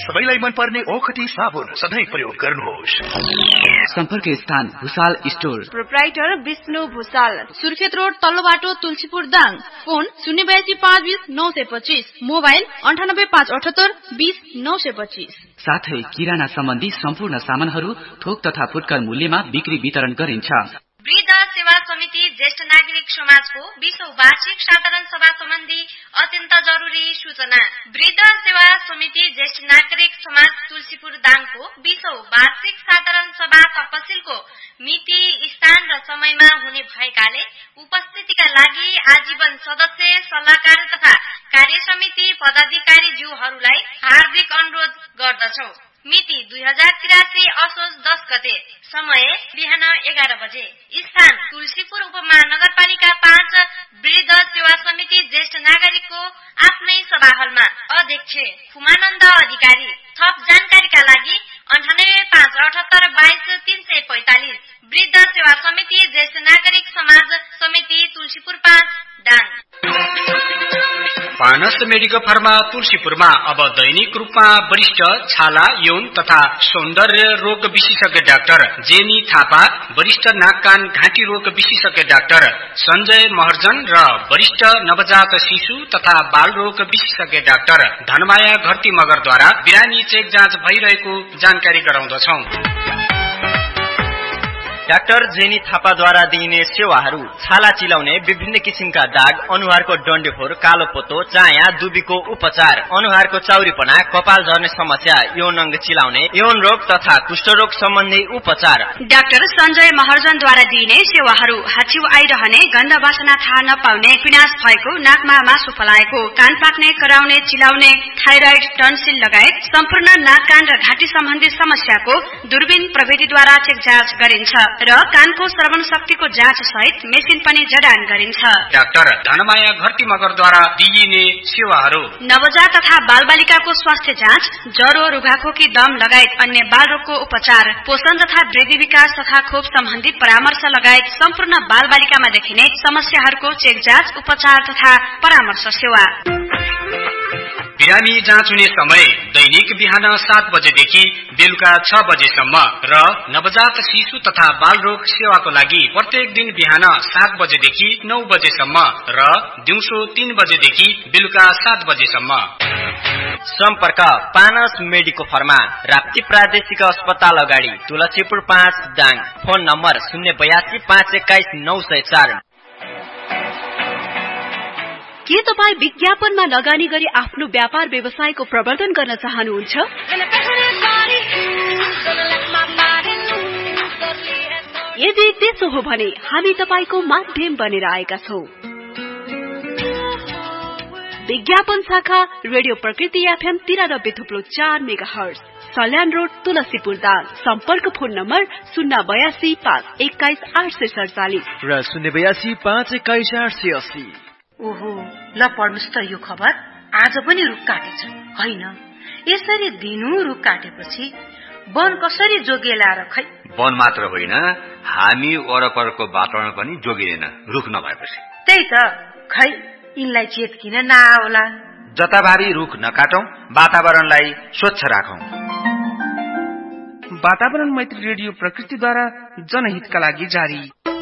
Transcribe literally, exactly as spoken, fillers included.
सबैलाई मनपर्ने ओखटी साबुन सधैँ प्रयोग गर्नुहोस्। सम्पर्क स्थान Bhusal store, proprietor Vishnu Bhusal, Surkhet road तल्लो बाटो तुलसीपुर दाङ। फोन शून्य बयासी पाँच बीस नौ सय पच्चीस, मोबाइल अन्ठानब्बे पाँच अठहत्तर बीस नौ सय पच्चीस। साथै किराना सम्बन्धी सम्पूर्ण सामानहरू थोक तथा फुटकर मूल्यमा बिक्री वितरण गरिन्छ। वृद्ध सेवा समिति ज्येष्ठ नागरिक समाजको बीसौं वार्षिक साधारण सभा सम्बन्धी अत्यन्त जरुरी सूचना। वृद्ध सेवा समिति ज्येष्ठ नागरिक समाज तुलसीपुर दाङको बीसौं वार्षिक साधारण सभा तपसिलको मिति, स्थान र समयमा हुने भएकाले उपस्थितिका लागि आजीवन सदस्य, सल्लाहकार तथा कार्य समिति पदाधिकारीज्यूहरूलाई हार्दिक अनुरोध गर्दछौ। मिति दुई हजार तिरासी असोज दस गते, समय बिहान एघार बजे, स्थान तुलसीपुर उपमहानगरपालिका पाँच वृद्ध सेवा समिति ज्येष्ठ नागरिकको आफ्नै सभा हलमा। अध्यक्ष खुमानन्द अधिकारी। थप जानकारीका लागि अन्ठानब्बे पाँच अठहत्तर बाइस तीन सय पैंतालिस। वृद्ध सेवा समिति ज्येष्ठ नागरिक समाज समिति तुलसीपुर पाँच दाङ। पानस मेडिकल फार्मा तुलसीपुरमा अब दैनिक रूपमा वरिष्ठ छाला, यौन तथा सौन्दर्य रोग विशेषज्ञ डाक्टर जेनी थापा, वरिष्ठ नाक कान घाँटी रोग विशेषज्ञ डाक्टर सञ्जय महर्जन र वरिष्ठ नवजात शिशु तथा बाल रोग विशेषज्ञ डाक्टर धनमाया घरती मगरद्वारा बिरामी चेक जाँच भइरहेको जानकारी गराउँदछौं। डाक्टर जेनी थापाद्वारा दिइने सेवाहरू: छाला चिलाउने, विभिन्न किसिमका दाग, अनुहारको डन्डेफोर, कालो पोतो, चाया, दुबीको उपचार, अनुहारको चाउरीपना, कपाल झर्ने समस्या, यौन अङ्ग चिलाउने, यौन रोग तथा कुष्ठरोग सम्बन्धी उपचार। डाक्टर सञ्जय महर्जनद्वारा दिइने सेवाहरू: हाच्छिउ आइरहने, गन्ध वासना थाहा नपाउने, पिनास भएको, नाकमा मासु पलाएको, कान पाक्ने, कराउने, चिलाउने, थाइराइड, टन्सिल लगायत सम्पूर्ण नाक कान र घाँटी सम्बन्धी समस्याको दूरबीन प्रविधिद्वारा चेक जाँच गरिन्छ र कानको श्रवण शक्तिको जाँच सहित मेसिन पनि जडान गरिन्छ। डाक्टर धनमाया घरती मगरद्वारा दिइने सेवाहरू: नवजात तथा बालबालिकाको स्वास्थ्य जाँच, ज्वरो, रुघाखोकी, दम लगायत अन्य बाल रोगको उपचार, पोषण तथा वृद्धि विकास तथा खोप सम्बन्धी परामर्श लगायत सम्पूर्ण बालबालिकामा देखिने समस्याहरूको चेक जाँच, उपचार तथा परामर्श सेवा। बिरामी जाँच हुने समय दैनिक बिहान सात बजेदेखि बेलुका छ बजेसम्म र नवजात शिशु तथा बाल रोग सेवाको लागि प्रत्येक दिन बिहान सात बजेदेखि नौ बजेसम्म र दिउँसो तीन बजेदेखि बेलुका सात बजेसम्म। सम्पर्क पानस मेडिको फर्मा, राप्ती प्रादेशिक अस्पताल अगाडि, तुलसीपुर पाँच दाङ। फोन नम्बर शून्य बयासी पाँच एक्काइस नौ सय चार। के तपाईँ विज्ञापनमा लगानी गरी आफ्नो व्यापार व्यवसायको प्रवर्धन गर्न चाहनुहुन्छ? यदि त्यसो हो भने हामी तपाईको माध्यम बनेर आएका छौं। विज्ञापन शाखा रेडियो प्रकृति एफएम तिरानब्बे थुप्लो चार mega hertz, Salyan road, Tulsipur Dang. सम्पर्क फोन नम्बर शून्य बयासी पाँच एक्काइस आठ सय सडचालिस र शून्य बयासी पाँच एक्काइस आठ सय अस्सी। ओहो, ल पढ्नुस् त यो खबर। आज पनि रुख काटेछ होइन? यसरी दिनु रुख काटेपछि वन कसरी जोगिएला र खै? वन मात्र होइन, हामी वरपरको वातावरण पनि जोगिएन रुख नभएपछि। त्यही त, खै यिनलाई चेत किन नआउला? जताभावी रुख नकाटौं, वातावरणलाई स्वच्छ राखौं। वातावरण मैत्री रेडियो प्रकृतिद्वारा जनहितका लागि जारी।